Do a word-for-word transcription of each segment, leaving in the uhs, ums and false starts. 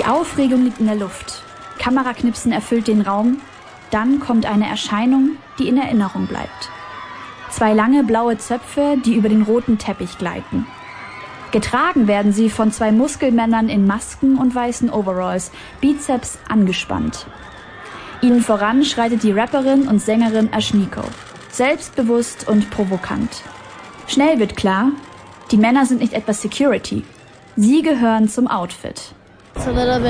Die Aufregung liegt in der Luft. Kameraknipsen erfüllt den Raum. Dann kommt eine Erscheinung, die in Erinnerung bleibt. Zwei lange blaue Zöpfe, die über den roten Teppich gleiten. Getragen werden sie von zwei Muskelmännern in Masken und weißen Overalls, Bizeps angespannt. Ihnen voran schreitet die Rapperin und Sängerin Ashnikko, selbstbewusst und provokant. Schnell wird klar, die Männer sind nicht etwa Security, sie gehören zum Outfit. Es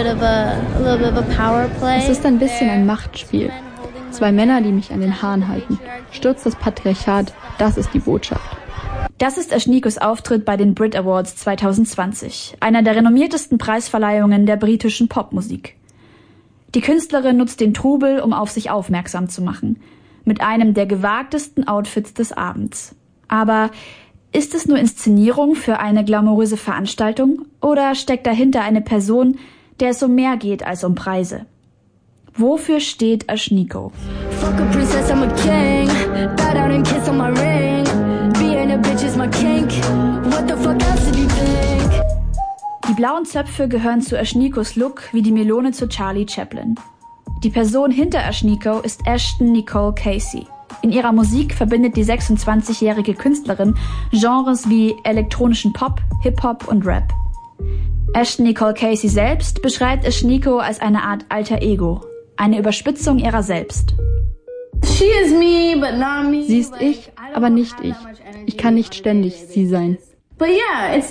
ist ein bisschen ein Machtspiel. Zwei Männer, die mich an den Haaren halten. Stürzt das Patriarchat, das ist die Botschaft. Das ist Ashnikkos Auftritt bei den Brit Awards zwanzig zwanzig, einer der renommiertesten Preisverleihungen der britischen Popmusik. Die Künstlerin nutzt den Trubel, um auf sich aufmerksam zu machen, mit einem der gewagtesten Outfits des Abends. Aber ist es nur Inszenierung für eine glamouröse Veranstaltung oder steckt dahinter eine Person, der es um mehr geht als um Preise? Wofür steht Ashnikko? Fuck a princess, I'm a king. Bow down and kiss on my ring. Being a bitch is my kink. What the fuck else did you think? Die blauen Zöpfe gehören zu Ashnikkos Look wie die Melone zu Charlie Chaplin. Die Person hinter Ashnikko ist Ashton Nicole Casey. In ihrer Musik verbindet die sechsundzwanzigjährige Künstlerin Genres wie elektronischen Pop, Hip-Hop und Rap. Ashton Nicole Casey selbst beschreibt Ashnikko als eine Art alter Ego, eine Überspitzung ihrer selbst. Sie ist ich, aber nicht ich. Ich kann nicht ständig sie sein. Es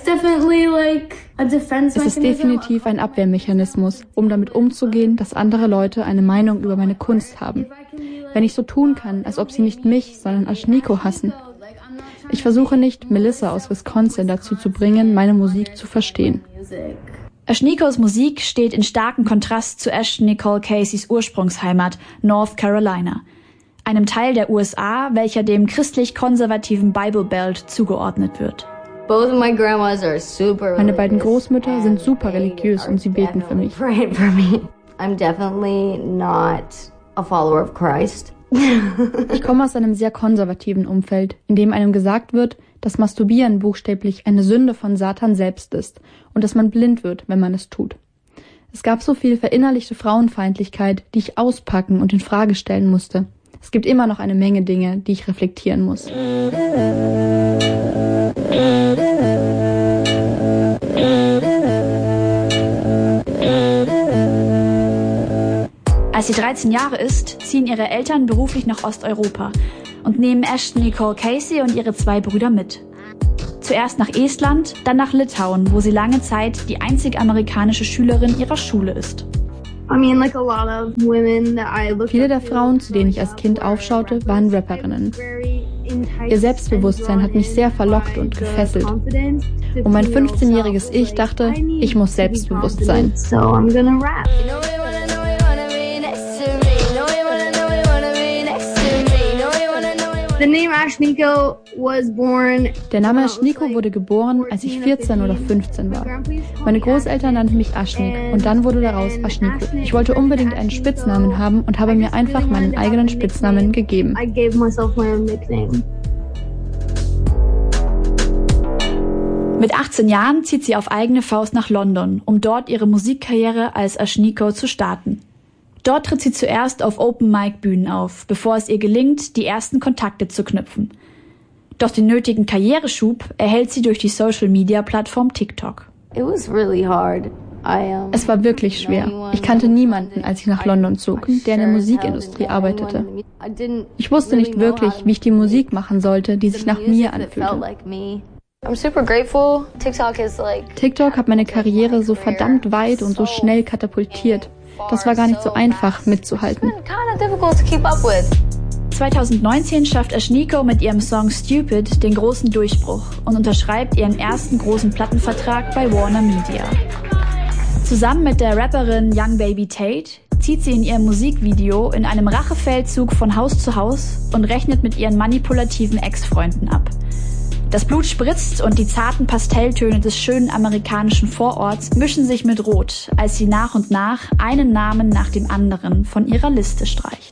ist definitiv ein Abwehrmechanismus, um damit umzugehen, dass andere Leute eine Meinung über meine Kunst haben. Wenn ich so tun kann, als ob sie nicht mich, sondern Ashnikko hassen. Ich versuche nicht, Melissa aus Wisconsin dazu zu bringen, meine Musik zu verstehen. Ashnikkos Musik steht in starkem Kontrast zu Ashton Nicole Caseys Ursprungsheimat North Carolina, einem Teil der U S A, welcher dem christlich-konservativen Bible Belt zugeordnet wird. Meine beiden Großmütter sind super religiös und sie beten für mich. Ich komme aus einem sehr konservativen Umfeld, in dem einem gesagt wird, dass Masturbieren buchstäblich eine Sünde von Satan selbst ist und dass man blind wird, wenn man es tut. Es gab so viel verinnerlichte Frauenfeindlichkeit, die ich auspacken und in Frage stellen musste. Es gibt immer noch eine Menge Dinge, die ich reflektieren muss. Als sie dreizehn Jahre ist, ziehen ihre Eltern beruflich nach Osteuropa und nehmen Ashton Nicole Casey und ihre zwei Brüder mit. Zuerst nach Estland, dann nach Litauen, wo sie lange Zeit die einzig amerikanische Schülerin ihrer Schule ist. Viele der Frauen, zu denen ich als Kind aufschaute, waren Rapperinnen. Ihr Selbstbewusstsein hat mich sehr verlockt und gefesselt. Und mein fünfzehnjähriges Ich dachte, ich muss selbstbewusst sein. Der Name Ashnikko wurde geboren, als ich vierzehn oder fünfzehn war. Meine Großeltern nannten mich Ashnik und dann wurde daraus Ashnikko. Ich wollte unbedingt einen Spitznamen haben und habe mir einfach meinen eigenen Spitznamen gegeben. Mit achtzehn Jahren zieht sie auf eigene Faust nach London, um dort ihre Musikkarriere als Ashnikko zu starten. Dort tritt sie zuerst auf Open-Mic-Bühnen auf, bevor es ihr gelingt, die ersten Kontakte zu knüpfen. Doch den nötigen Karriereschub erhält sie durch die Social-Media-Plattform TikTok. Es war wirklich schwer. Ich kannte niemanden, als ich nach London zog, der in der Musikindustrie arbeitete. Ich wusste nicht wirklich, wie ich die Musik machen sollte, die sich nach mir anfühlte. TikTok hat meine Karriere so verdammt weit und so schnell katapultiert. Das war gar nicht so einfach, mitzuhalten. zwanzig neunzehn schafft Ashnikko mit ihrem Song Stupid den großen Durchbruch und unterschreibt ihren ersten großen Plattenvertrag bei Warner Media. Zusammen mit der Rapperin Young Baby Tate zieht sie in ihrem Musikvideo in einem Rachefeldzug von Haus zu Haus und rechnet mit ihren manipulativen Ex-Freunden ab. Das Blut spritzt und die zarten Pastelltöne des schönen amerikanischen Vororts mischen sich mit Rot, als sie nach und nach einen Namen nach dem anderen von ihrer Liste streicht.